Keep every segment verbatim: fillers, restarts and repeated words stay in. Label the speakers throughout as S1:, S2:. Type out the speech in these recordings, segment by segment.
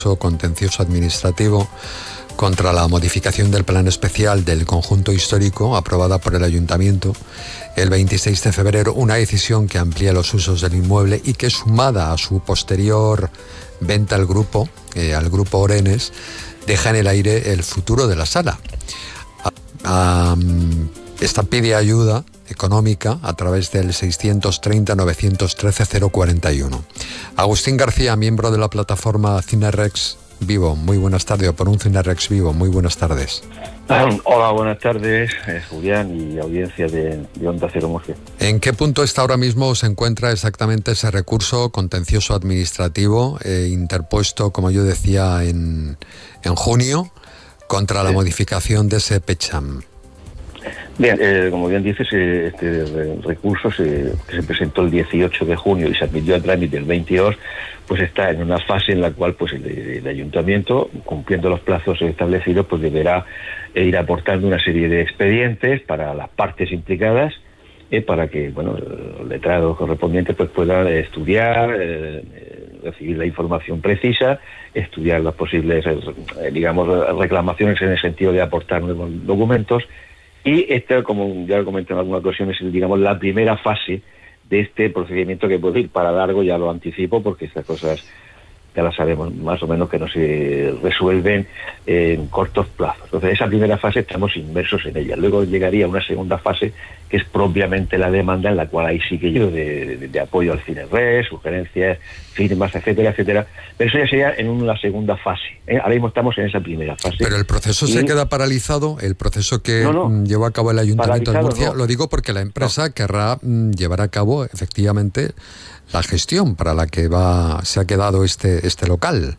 S1: contencioso administrativo contra la modificación del plan especial del conjunto histórico aprobada por el Ayuntamiento el veintiséis de febrero, una decisión que amplía los usos del inmueble y que, sumada a su posterior venta al grupo, eh, al grupo Orenes, deja en el aire el futuro de la sala. Um, esta pide ayuda económica a través del seiscientos treinta, novecientos trece, cero cuarenta y uno. Agustín García, miembro de la plataforma Cinerex Vivo, muy buenas tardes, o por un Cinerex Vivo, muy buenas tardes.
S2: Hola, buenas tardes, eh, Julián y audiencia de, de Onda Cero Murcia.
S1: ¿En qué punto está ahora mismo, se encuentra exactamente ese recurso contencioso administrativo eh, interpuesto, como yo decía, en, en junio, contra la sí. modificación de ese PECHAM?
S2: Bien, eh, como bien dices, eh, este recurso se, que se presentó el dieciocho de junio y se admitió a trámite el veintidós, pues está en una fase en la cual pues el, el ayuntamiento, cumpliendo los plazos establecidos, pues deberá eh, ir aportando una serie de expedientes para las partes implicadas, eh, para que bueno los letrados correspondientes pues puedan estudiar, eh, recibir la información precisa, estudiar las posibles, eh, digamos, reclamaciones en el sentido de aportar nuevos documentos. Y esta, como ya lo comenté en alguna ocasión, es, digamos, la primera fase de este procedimiento que puede ir para largo, ya lo anticipo, porque estas cosas ya las sabemos más o menos que no se resuelven en cortos plazos. Entonces, esa primera fase estamos inmersos en ella. Luego llegaría una segunda fase, que es propiamente la demanda, en la cual ahí sí que yo de, de, de apoyo al Cinerex, sugerencias, firmas, etcétera, etcétera. Pero eso ya sería en una segunda fase. ¿eh? Ahora mismo estamos en esa primera fase.
S1: Pero el proceso y... se queda paralizado, el proceso que
S2: no, no,
S1: llevó a cabo el Ayuntamiento de Murcia,
S2: no.
S1: lo digo porque la empresa no. querrá llevar a cabo efectivamente la gestión para la que va se ha quedado este este local.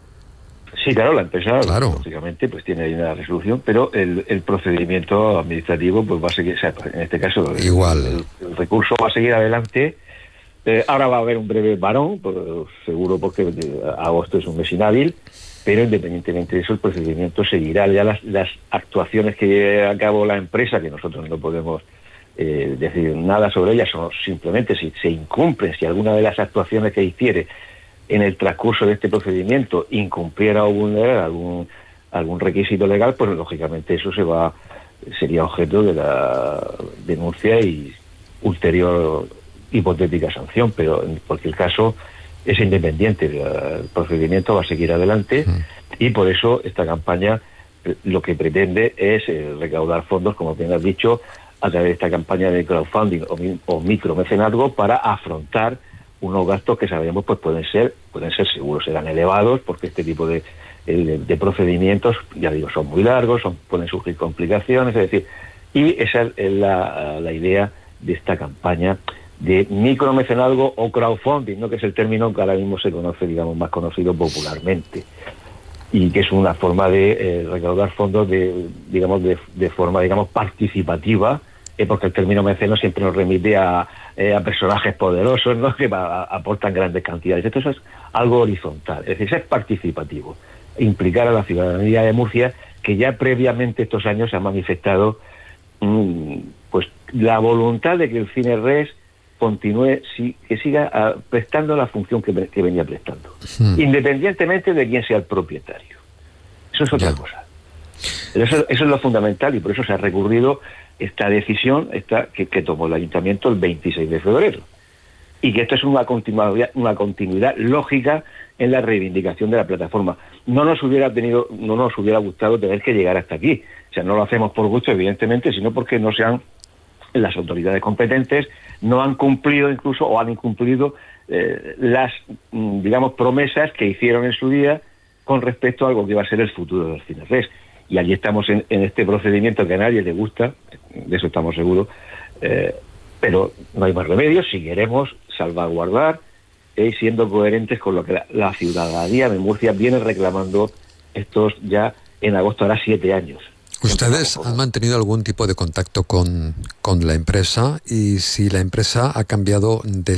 S2: Sí, claro, la empresa,
S1: claro.
S2: lógicamente, pues tiene ahí una resolución, pero el, el procedimiento administrativo pues va a seguir, o sea, en este caso,
S1: igual.
S2: El, el, el recurso va a seguir adelante. Eh, ahora va a haber un breve varón, pues, seguro porque agosto es un mes inhábil, pero independientemente de eso, el procedimiento seguirá. Ya las, las actuaciones que lleve a cabo la empresa, que nosotros no podemos Eh, decir nada sobre ellas, o simplemente si se incumplen, si alguna de las actuaciones que hiciere en el transcurso de este procedimiento incumpliera o vulnerara algún algún requisito legal, pues lógicamente eso se va sería objeto de la denuncia y ulterior hipotética sanción, pero en cualquier caso es independiente, el procedimiento va a seguir adelante y por eso esta campaña lo que pretende es eh, recaudar fondos, como bien has dicho, a través de esta campaña de crowdfunding o, o micromecenazgo para afrontar unos gastos que sabemos pues pueden ser pueden ser seguros, serán elevados, porque este tipo de, de, de procedimientos, ya digo, son muy largos, son, pueden surgir complicaciones, es decir, y esa es la, la idea de esta campaña de micromecenazgo o crowdfunding, ¿no? Que es el término que ahora mismo se conoce, digamos, más conocido popularmente, y que es una forma de eh, recaudar fondos de, digamos, de, de forma, digamos, participativa, eh, porque el término mecenas siempre nos remite a, eh, a personajes poderosos, ¿no? Que a, a, aportan grandes cantidades. Esto es algo horizontal, es decir, es participativo, implicar a la ciudadanía de Murcia, que ya previamente estos años se ha manifestado mmm, pues la voluntad de que el Cinerex continúe, sí, que siga uh, prestando la función que, que venía prestando, hmm. independientemente de quién sea el propietario. Eso es otra yeah. cosa. Pero eso, eso es lo fundamental, y por eso se ha recurrido esta decisión esta, que, que tomó el Ayuntamiento el veintiséis de febrero. Y que esto es una continuidad, una continuidad lógica en la reivindicación de la plataforma. No nos hubiera tenido, no nos hubiera gustado tener que llegar hasta aquí. O sea, no lo hacemos por gusto, evidentemente, sino porque no se han las autoridades competentes no han cumplido incluso o han incumplido eh, las, digamos, promesas que hicieron en su día con respecto a algo que va a ser el futuro del Cinerex. Y allí estamos en, en este procedimiento que a nadie le gusta, de eso estamos seguros, eh, pero no hay más remedio si queremos salvaguardar y eh, siendo coherentes con lo que la, la ciudadanía de Murcia viene reclamando estos ya en agosto, hará siete años.
S1: ¿Ustedes han mantenido algún tipo de contacto con, con la empresa? Y si la empresa ha cambiado de